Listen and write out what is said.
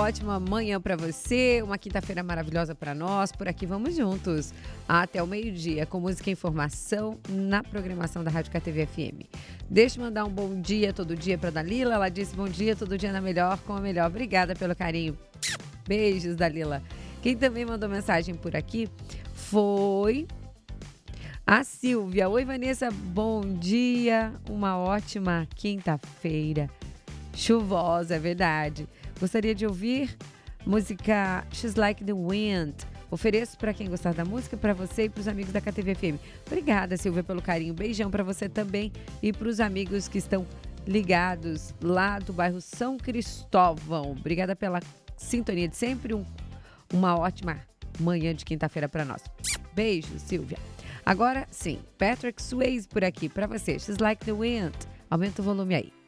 ótima manhã para você, uma quinta-feira maravilhosa para nós. Por aqui vamos juntos até o meio-dia com música e informação na programação da Rádio KTV FM. Deixa eu mandar um bom dia todo dia para Dalila. Ela disse bom dia todo dia na melhor com a melhor. Obrigada pelo carinho. Beijos, Dalila. Quem também mandou mensagem por aqui foi a Silvia. Oi, Vanessa, bom dia. Uma ótima quinta-feira. Chuvosa, é verdade. Gostaria de ouvir música She's Like the Wind. Ofereço para quem gostar da música, para você e para os amigos da KTV FM. Obrigada, Silvia, pelo carinho. Beijão para você também e para os amigos que estão ligados lá do bairro São Cristóvão. Obrigada pela sintonia de sempre. Uma ótima manhã de quinta-feira para nós. Beijo, Silvia. Agora sim, Patrick Swayze por aqui para você. She's Like the Wind. Aumenta o volume aí.